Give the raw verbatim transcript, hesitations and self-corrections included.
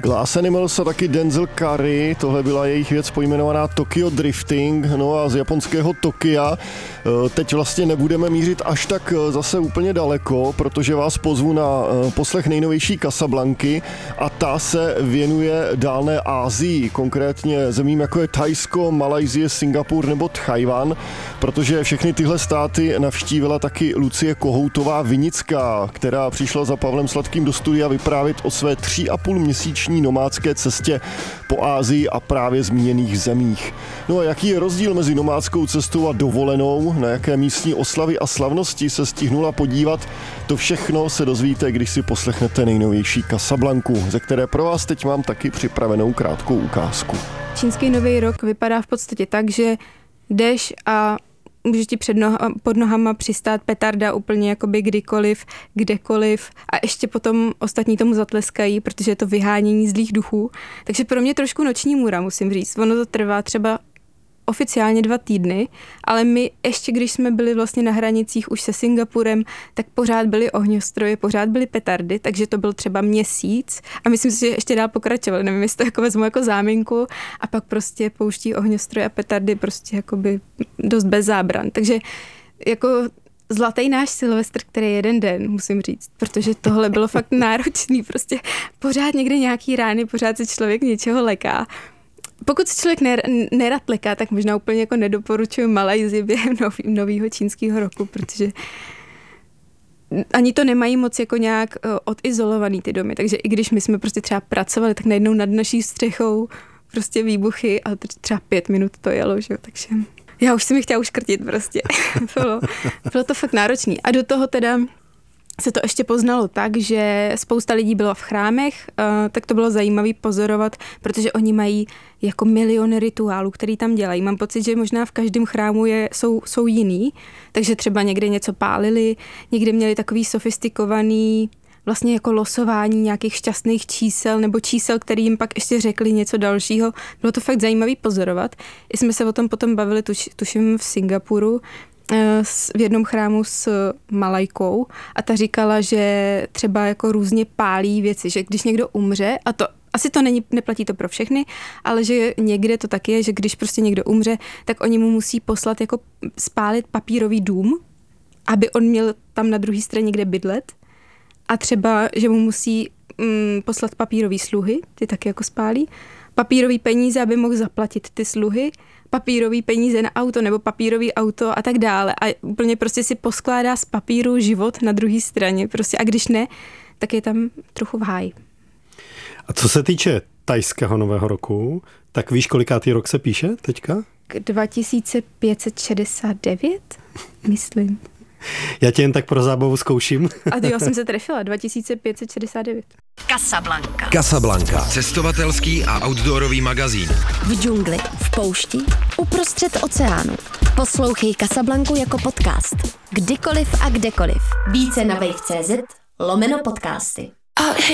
Glass Animals a taky Denzel Curry, tohle byla jejich věc pojmenovaná Tokyo Drifting, no a z japonského Tokia teď vlastně nebudeme mířit až tak zase úplně daleko, protože vás pozvu na poslech nejnovější Casablanky a ta se věnuje dálné Asii, konkrétně zemím jako je Thajsko, Malajsie, Singapur nebo Tchajwan, protože všechny tyhle státy navštívila taky Lucie Kohoutová Vinická, která přišla za Pavlem Sladkým do studia vyprávět o své tři a půl měsíční nomádské cestě po Asii a právě zmíněných zemích. No a jaký je rozdíl mezi nomádskou cestou a dovolenou, na jaké místní oslavy a slavnosti se stihnula podívat, to všechno se dozvíte, když si poslechnete nejnovější Casablanku, ze které pro vás teď mám taky připravenou krátkou ukázku. Čínský nový rok vypadá v podstatě tak, že jdeš a může ti před noha, pod nohama přistát petarda úplně jakoby kdykoliv, kdekoliv a ještě potom ostatní tomu zatleskají, protože je to vyhánění zlých duchů. Takže pro mě trošku noční můra, musím říct. Ono to trvá třeba oficiálně dva týdny, ale my ještě, když jsme byli vlastně na hranicích už se Singapurem, tak pořád byly ohňostroje, pořád byly petardy, takže to byl třeba měsíc a myslím si, že ještě dál pokračovali. Nevím, jestli to jako vezmu jako záminku a pak prostě pouští ohňostroje a petardy prostě jakoby dost bez zábran. Takže jako zlatý náš Silvestr, který je jeden den, musím říct, protože tohle bylo fakt náročný, prostě pořád někde nějaký rány, pořád se člověk něčeho leká. Pokud se člověk nerad leká, tak možná úplně jako nedoporučuji Malajsii během nový, novýho čínského roku, protože ani to nemají moc jako nějak odizolovaný ty domy, takže i když my jsme prostě třeba pracovali, tak najednou nad naší střechou prostě výbuchy a třeba pět minut to jelo, že jo, takže já už jsem mi chtěla uškrtit prostě. bylo, bylo to fakt náročný. A do toho teda se to ještě poznalo tak, že spousta lidí bylo v chrámech, tak to bylo zajímavé pozorovat, protože oni mají jako miliony rituálů, který tam dělají. Mám pocit, že možná v každém chrámu je, jsou, jsou jiný, takže třeba někde něco pálili, někde měli takový sofistikovaný vlastně jako losování nějakých šťastných čísel nebo čísel, který jim pak ještě řekli něco dalšího. Bylo to fakt zajímavý pozorovat. I jsme se o tom potom bavili, tuš, tuším v Singapuru, v jednom chrámu s Malajkou a ta říkala, že třeba jako různě pálí věci, že když někdo umře, a to asi to není, neplatí to pro všechny, ale že někde to tak je, že když prostě někdo umře, tak oni mu musí poslat jako spálit papírový dům, aby on měl tam na druhé straně kde bydlet a třeba, že mu musí mm, poslat papírový sluhy, ty taky jako spálí, papírový peníze, aby mohl zaplatit ty sluhy, papírový peníze na auto nebo papírový auto a tak dále. A úplně prostě si poskládá z papíru život na druhé straně. Prostě a když ne, tak je tam trochu v háji. A co se týče thajského nového roku, tak víš, kolikátý rok se píše teďka? dva tisíce pět set šedesát devět, myslím. Já tě jen tak pro zábavu zkouším. A jo, jsem se trefila, dva tisíce pět set šedesát devět. Casablanca. Casablanca. Cestovatelský a outdoorový magazín. V džungli, v poušti, uprostřed oceánu. Poslouchej Casablancu jako podcast. Kdykoliv a kdekoliv. Více na wave tečka cé zet lomeno podcasty.